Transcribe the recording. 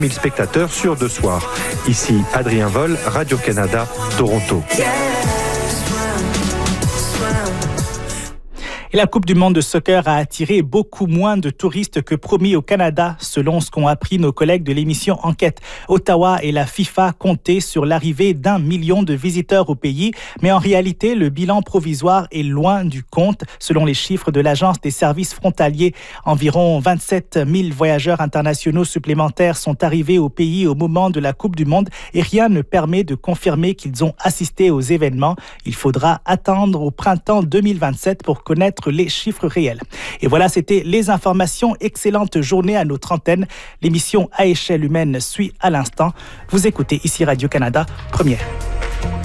1000 spectateurs sur 2 soirs. Ici Adrien Vol, Radio-Canada, Toronto. Et la Coupe du monde de soccer a attiré beaucoup moins de touristes que promis au Canada, selon ce qu'ont appris nos collègues de l'émission Enquête. Ottawa et la FIFA comptaient sur l'arrivée d'1 million de visiteurs au pays, mais en réalité, le bilan provisoire est loin du compte. Selon les chiffres de l'Agence des services frontaliers, environ 27 000 voyageurs internationaux supplémentaires sont arrivés au pays au moment de la Coupe du monde et rien ne permet de confirmer qu'ils ont assisté aux événements. Il faudra attendre au printemps 2027 pour connaître les chiffres réels. Et voilà, c'était les informations. Excellente journée à notre antenne. L'émission à échelle humaine suit à l'instant. Vous écoutez ici Radio-Canada, première.